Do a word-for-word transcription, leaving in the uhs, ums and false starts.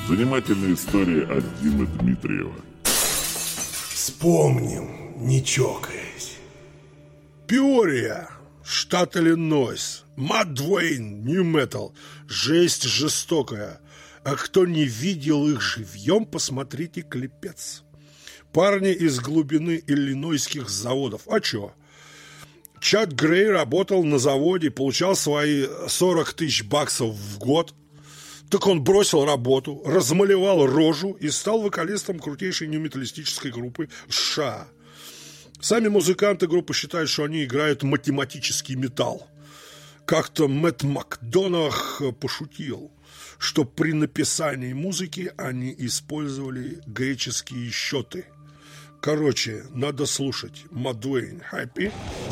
Занимательная история от Димы Дмитриева. Вспомним, не чокаясь. Пиория, штат Иллинойс. Мат Дуэйн, Нью Метал. Жесть жестокая. А кто не видел их живьем, посмотрите клипец. Парни из глубины иллинойских заводов. А чё? Чад Грей работал на заводе, получал свои сорок тысяч баксов в год. Так он бросил работу, размалевал рожу и стал вокалистом крутейшей нью-металлистической группы США. Сами музыканты группы считают, что они играют математический металл. Как-то Мэтт Макдонах пошутил, что при написании музыки они использовали греческие счеты. Короче, надо слушать. Мат Дуэйн, Happy.